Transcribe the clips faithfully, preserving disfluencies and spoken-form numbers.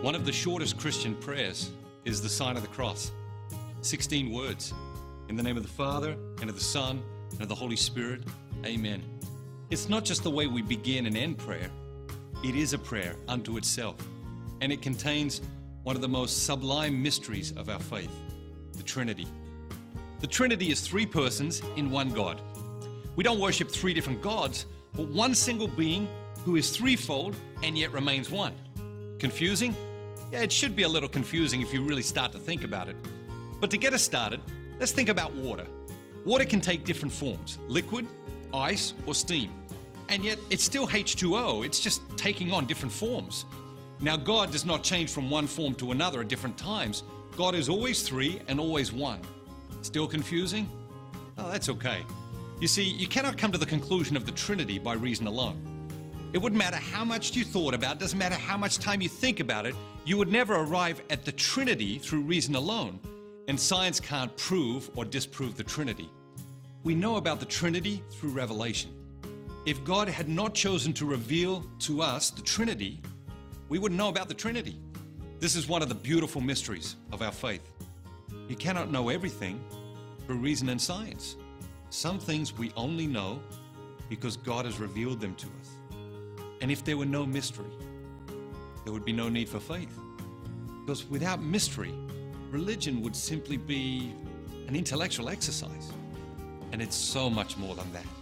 One of the shortest Christian prayers is the sign of the cross. sixteen words. In the name of the Father, and of the Son, and of the Holy Spirit. Amen. It's not just the way we begin and end prayer. It is a prayer unto itself. And it contains one of the most sublime mysteries of our faith, the Trinity. The Trinity is three persons in one God. We don't worship three different gods, but one single being who is threefold and yet remains one. Confusing? Yeah, it should be a little confusing if you really start to think about it. But to get us started, let's think about water. Water can take different forms, liquid, ice, or steam. And yet it's still H two O, it's just taking on different forms. Now God does not change from one form to another at different times. God is always three and always one. Still confusing? Oh, that's okay. You see, you cannot come to the conclusion of the Trinity by reason alone. It wouldn't matter how much you thought about it, doesn't matter how much time you think about it, you would never arrive at the Trinity through reason alone, and science can't prove or disprove the Trinity. We know about the Trinity through revelation. If God had not chosen to reveal to us the Trinity, we wouldn't know about the Trinity. This is one of the beautiful mysteries of our faith. You cannot know everything through reason and science. Some things we only know because God has revealed them to us. And if there were no mystery, there would be no need for faith. Because without mystery, religion would simply be an intellectual exercise. And it's so much more than that.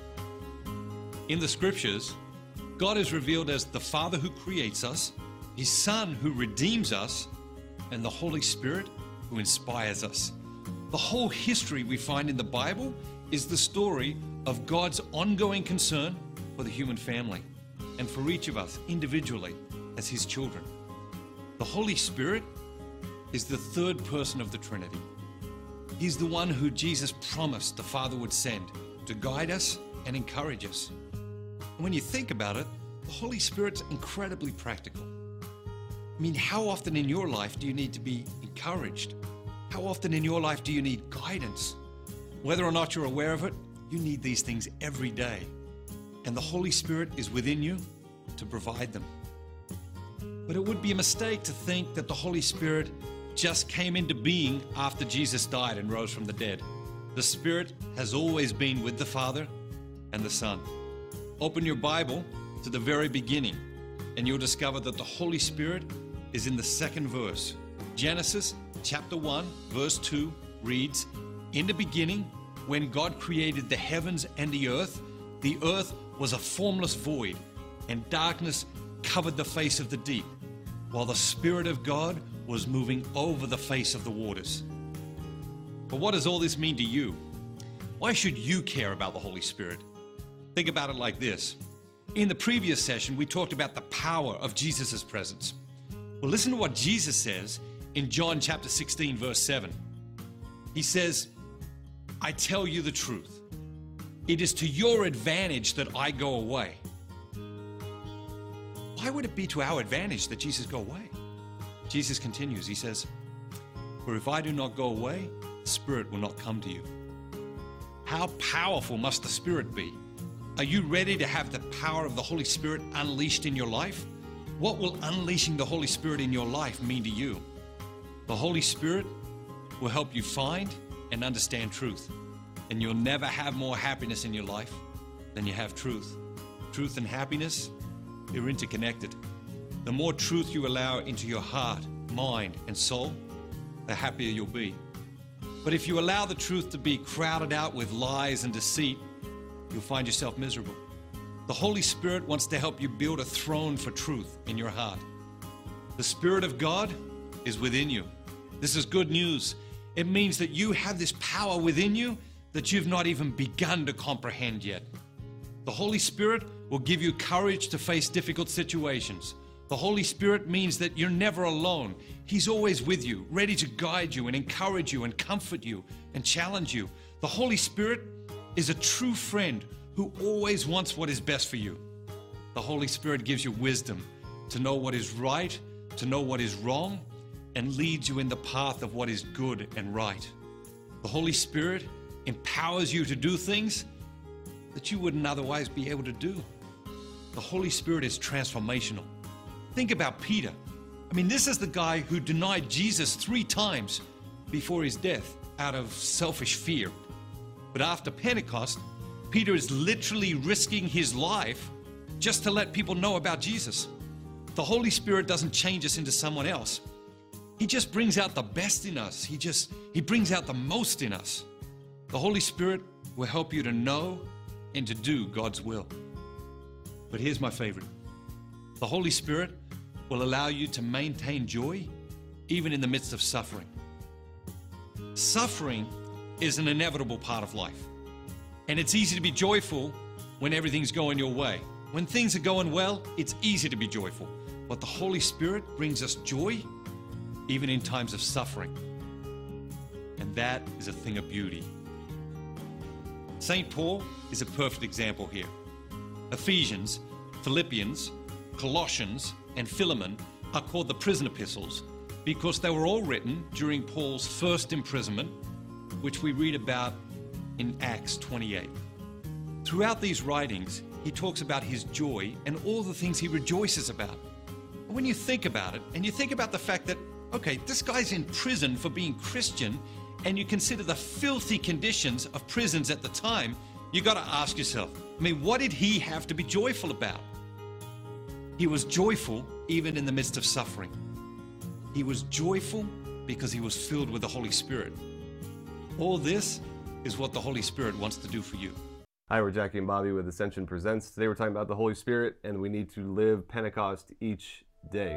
In the scriptures, God is revealed as the Father who creates us, His Son who redeems us, and the Holy Spirit who inspires us. The whole history we find in the Bible is the story of God's ongoing concern for the human family and for each of us individually as His children. The Holy Spirit is the third person of the Trinity. He's the one who Jesus promised the Father would send to guide us and encourage us. And when you think about it, the Holy Spirit's incredibly practical. I mean, how often in your life do you need to be encouraged? How often in your life do you need guidance? Whether or not you're aware of it, you need these things every day. And the Holy Spirit is within you to provide them. But it would be a mistake to think that the Holy Spirit just came into being after Jesus died and rose from the dead. The Spirit has always been with the Father and the Son. Open your Bible to the very beginning, and you'll discover that the Holy Spirit is in the second verse. Genesis chapter one, verse two reads, "In the beginning, when God created the heavens and the earth, the earth was a formless void, and darkness covered the face of the deep, while the Spirit of God was moving over the face of the waters." But what does all this mean to you? Why should you care about the Holy Spirit? Think about it like this. In the previous session, we talked about the power of Jesus' presence. Well, listen to what Jesus says in John chapter sixteen, verse seven. He says, "I tell you the truth. It is to your advantage that I go away." Why would it be to our advantage that Jesus go away? Jesus continues, he says, "For if I do not go away, the Spirit will not come to you." How powerful must the Spirit be? Are you ready to have the power of the Holy Spirit unleashed in your life? What will unleashing the Holy Spirit in your life mean to you? The Holy Spirit will help you find and understand truth. And you'll never have more happiness in your life than you have truth. Truth and happiness, they're interconnected. The more truth you allow into your heart, mind, and soul, the happier you'll be. But if you allow the truth to be crowded out with lies and deceit, you'll find yourself miserable. The Holy Spirit wants to help you build a throne for truth in your heart. The Spirit of God is within you. This is good news. It means that you have this power within you that you've not even begun to comprehend yet. The Holy Spirit will give you courage to face difficult situations. The Holy Spirit means that you're never alone. He's always with you, ready to guide you and encourage you and comfort you and challenge you. The Holy Spirit is a true friend who always wants what is best for you. The Holy Spirit gives you wisdom to know what is right, to know what is wrong, and leads you in the path of what is good and right. The Holy Spirit empowers you to do things that you wouldn't otherwise be able to do. The Holy Spirit is transformational. Think about Peter. I mean, this is the guy who denied Jesus three times before his death out of selfish fear. But after Pentecost, Peter is literally risking his life just to let people know about Jesus. The Holy Spirit doesn't change us into someone else. He just brings out the best in us. He just, he brings out the most in us. The Holy Spirit will help you to know and to do God's will. But here's my favorite. The Holy Spirit will allow you to maintain joy even in the midst of suffering. Suffering is an inevitable part of life. And it's easy to be joyful when everything's going your way. When things are going well, it's easy to be joyful. But the Holy Spirit brings us joy even in times of suffering. And that is a thing of beauty. Saint Paul is a perfect example here. Ephesians, Philippians, Colossians, and Philemon are called the prison epistles because they were all written during Paul's first imprisonment, which we read about in Acts twenty-eight. Throughout these writings, he talks about his joy and all the things he rejoices about. And when you think about it, and you think about the fact that, okay, this guy's in prison for being Christian, and you consider the filthy conditions of prisons at the time, you got to ask yourself, I mean, what did he have to be joyful about? He was joyful even in the midst of suffering. He was joyful because he was filled with the Holy Spirit. All this is what the Holy Spirit wants to do for you. Hi, we're Jackie and Bobby with Ascension Presents. Today we're talking about the Holy Spirit, and we need to live Pentecost each day.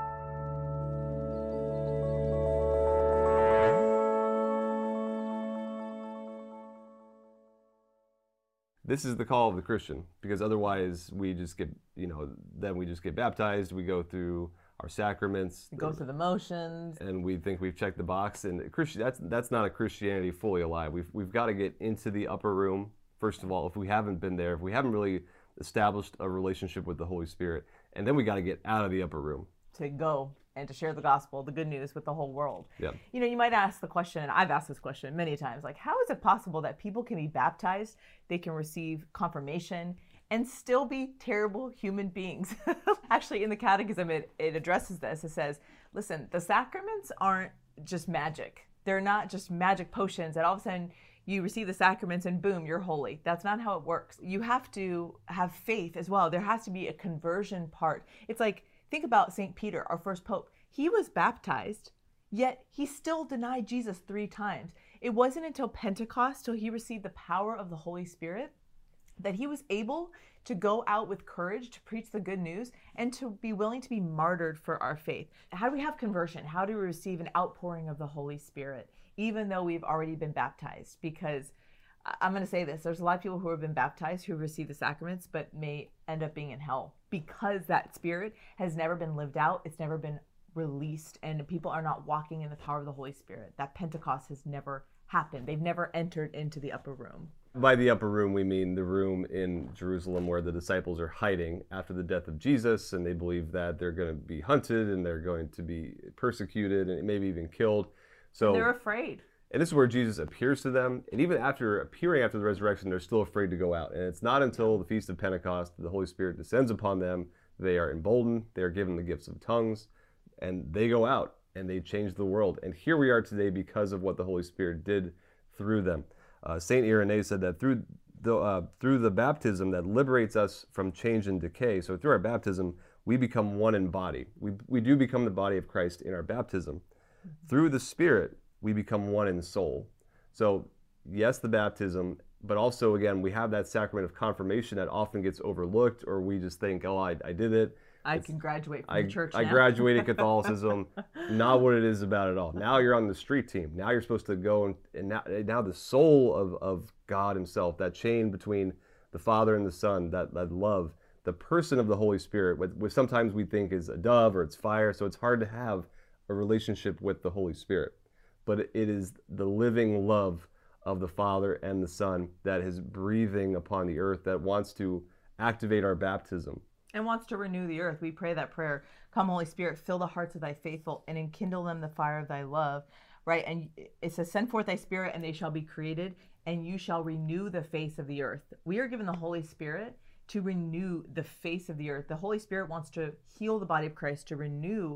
This is the call of the Christian, because otherwise we just get, you know, then we just get baptized, we go through our sacraments. Go through the motions. And we think we've checked the box. And Christian, that's that's not a Christianity fully alive. We've, we've got to get into the upper room, first of all, if we haven't been there, if we haven't really established a relationship with the Holy Spirit. And then we got to get out of the upper room. To go and to share the gospel, the good news with the whole world. Yeah. You know, you might ask the question, and I've asked this question many times, like, how is it possible that people can be baptized, they can receive confirmation, and still be terrible human beings? Actually, in the Catechism, it, it addresses this. It says, listen, the sacraments aren't just magic. They're not just magic potions that all of a sudden you receive the sacraments and boom, you're holy. That's not how it works. You have to have faith as well. There has to be a conversion part. It's like, think about Saint Peter, our first pope. He was baptized, yet he still denied Jesus three times. It wasn't until Pentecost, till he received the power of the Holy Spirit, that he was able to go out with courage to preach the good news and to be willing to be martyred for our faith. How do we have conversion? How do we receive an outpouring of the Holy Spirit, even though we've already been baptized? Because I'm going to say this, there's a lot of people who have been baptized who receive the sacraments but may end up being in hell because that spirit has never been lived out, it's never been released, and people are not walking in the power of the Holy Spirit. That Pentecost has never happened. They've never entered into the upper room. By the upper room, we mean the room in Jerusalem where the disciples are hiding after the death of Jesus, and they believe that they're going to be hunted and they're going to be persecuted and maybe even killed. So and they're afraid. And this is where Jesus appears to them. And even after appearing after the resurrection, they're still afraid to go out. And it's not until the Feast of Pentecost that the Holy Spirit descends upon them. They are emboldened. They are given the gifts of tongues. And they go out and they change the world. And here we are today because of what the Holy Spirit did through them. Uh, Saint Irenaeus said that through the, uh, through the baptism that liberates us from change and decay. So through our baptism, we become one in body. We, we do become the body of Christ in our baptism. Mm-hmm. Through the Spirit, we become one in soul. So yes, the baptism, but also again, we have that sacrament of confirmation that often gets overlooked, or we just think, oh, I, I did it. I it's, can graduate from I, the church I now. graduated Catholicism. Not what it is about at all. Now you're on the street team. Now you're supposed to go and, and now, now the soul of, of God himself, that chain between the Father and the Son, that, that love, the person of the Holy Spirit, which, which sometimes we think is a dove or it's fire, so it's hard to have a relationship with the Holy Spirit. But it is the living love of the Father and the Son that is breathing upon the earth, that wants to activate our baptism. And wants to renew the earth. We pray that prayer, come Holy Spirit, fill the hearts of thy faithful and enkindle them the fire of thy love, right? And it says, send forth thy Spirit and they shall be created and you shall renew the face of the earth. We are given the Holy Spirit to renew the face of the earth. The Holy Spirit wants to heal the body of Christ, to renew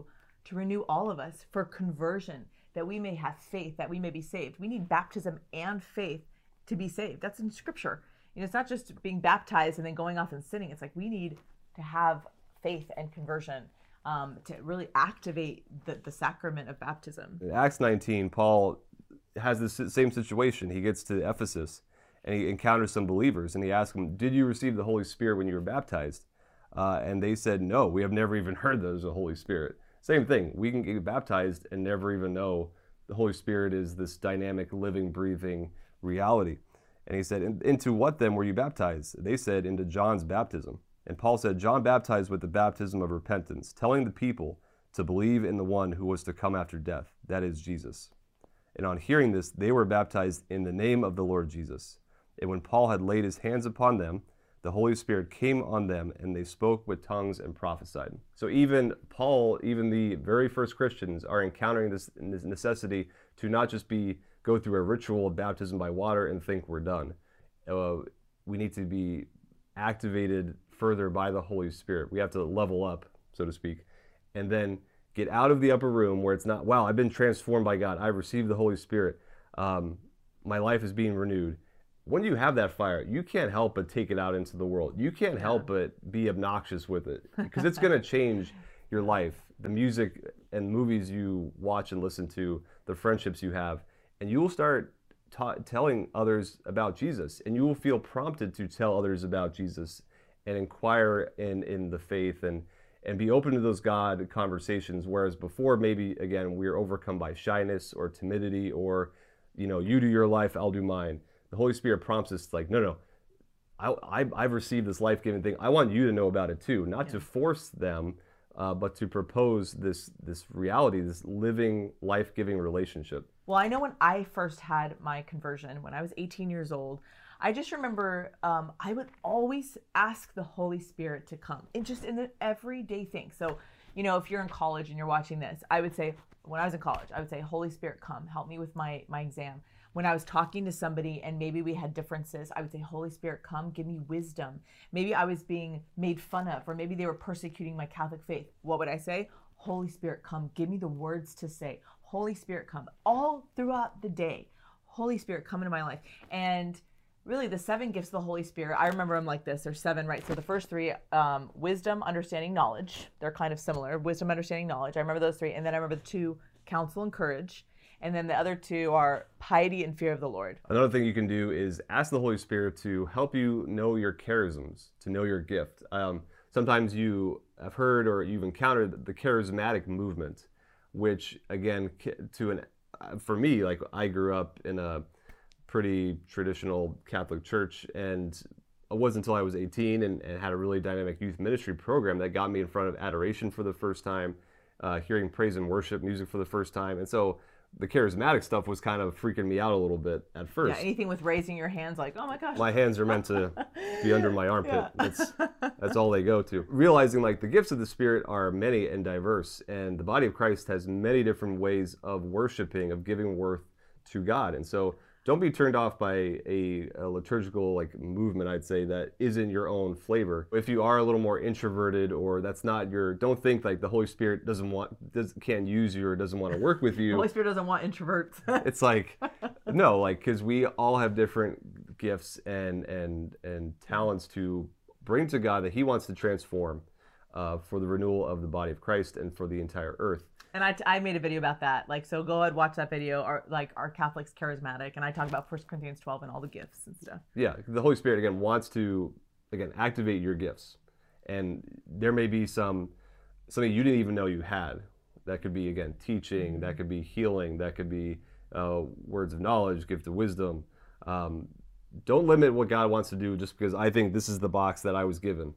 to renew all of us for conversion, that we may have faith, that we may be saved. We need baptism and faith to be saved. That's in Scripture. You know, it's not just being baptized and then going off and sinning. It's like we need to have faith and conversion um, to really activate the, the sacrament of baptism. In Acts nineteen, Paul has this same situation. He gets to Ephesus and he encounters some believers and he asks them, did you receive the Holy Spirit when you were baptized? Uh, and they said, no, we have never even heard there's a Holy Spirit. Same thing. We can get baptized and never even know the Holy Spirit is this dynamic, living, breathing reality. And he said, into what then were you baptized? They said, into John's baptism. And Paul said, John baptized with the baptism of repentance, telling the people to believe in the one who was to come after death, that is Jesus. And on hearing this, they were baptized in the name of the Lord Jesus. And when Paul had laid his hands upon them, the Holy Spirit came on them, and they spoke with tongues and prophesied. So even Paul, even the very first Christians, are encountering this, this necessity to not just be go through a ritual of baptism by water and think we're done. Uh, we need to be activated further by the Holy Spirit. We have to level up, so to speak, and then get out of the upper room where it's not, wow, I've been transformed by God. I've received the Holy Spirit. Um, my life is being renewed. When you have that fire, you can't help but take it out into the world. You can't help but be obnoxious with it because it's going to change your life. The music and movies you watch and listen to, the friendships you have, and you will start ta- telling others about Jesus, and you will feel prompted to tell others about Jesus and inquire in, in the faith and, and be open to those God conversations. Whereas before, maybe, again, we are overcome by shyness or timidity or, you know, you do your life, I'll do mine. The Holy Spirit prompts us like, no, no, I, I, I've received this life-giving thing. I want you to know about it too, not yeah. to force them, uh, but to propose this this reality, this living, life-giving relationship. Well, I know when I first had my conversion, when I was eighteen years old, I just remember um, I would always ask the Holy Spirit to come, and just in the everyday thing. So, you know, if you're in college and you're watching this, I would say, when I was in college, I would say, Holy Spirit, come, help me with my my exam. When I was talking to somebody and maybe we had differences, I would say, Holy Spirit, come, give me wisdom. Maybe I was being made fun of, or maybe they were persecuting my Catholic faith. What would I say? Holy Spirit, come, give me the words to say. Holy Spirit, come. All throughout the day, Holy Spirit, come into my life. And really, the seven gifts of the Holy Spirit, I remember them like this. There's seven, right? So the first three, um, wisdom, understanding, knowledge. They're kind of similar. Wisdom, understanding, knowledge. I remember those three. And then I remember the two, counsel and courage. And then the other two are piety and fear of the Lord. Another thing you can do is ask the Holy Spirit to help you know your charisms, to know your gift. Um, sometimes you have heard or you've encountered the charismatic movement, which again, to an for me, like I grew up in a pretty traditional Catholic church, and it wasn't until I was eighteen and, and had a really dynamic youth ministry program that got me in front of adoration for the first time, uh, hearing praise and worship music for the first time. And so the charismatic stuff was kind of freaking me out a little bit at first. Yeah, anything with raising your hands, like, oh my gosh. My hands are meant to be under my armpit. Yeah. That's, that's all they go to. Realizing like the gifts of the Spirit are many and diverse, and the body of Christ has many different ways of worshiping, of giving worth to God. And so don't be turned off by a, a liturgical like movement, I'd say, that isn't your own flavor. If you are a little more introverted, or that's not your, don't think like the Holy Spirit doesn't want, does, can't use you or doesn't want to work with you. The Holy Spirit doesn't want introverts. It's like, no, like, because we all have different gifts and and and talents to bring to God that He wants to transform uh, for the renewal of the body of Christ and for the entire earth. And I, I made a video about that. Like, so go ahead, watch that video. Our, like, Are Catholics Charismatic? And I talk about First Corinthians twelve and all the gifts and stuff. Yeah, the Holy Spirit, again, wants to, again, activate your gifts. And there may be some, something you didn't even know you had. That could be, again, teaching. Mm-hmm. That could be healing. That could be uh, words of knowledge, gift of wisdom. Um, don't limit what God wants to do just because I think this is the box that I was given.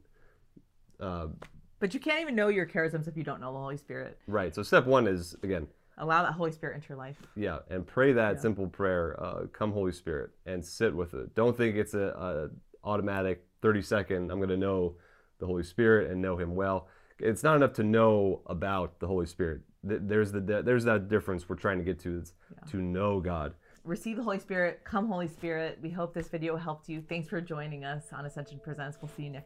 Uh, But you can't even know your charisms if you don't know the Holy Spirit. Right. So step one is, again, allow that Holy Spirit into your life. Yeah, and pray that yeah. simple simple prayer, uh, come Holy Spirit, and sit with it. Don't think it's a, a automatic thirty second, I'm going to know the Holy Spirit and know Him well. It's not enough to know about the Holy Spirit. There's the there's that difference we're trying to get to, is yeah. to know God. Receive the Holy Spirit. Come Holy Spirit. We hope this video helped you. Thanks for joining us on Ascension Presents. We'll see you next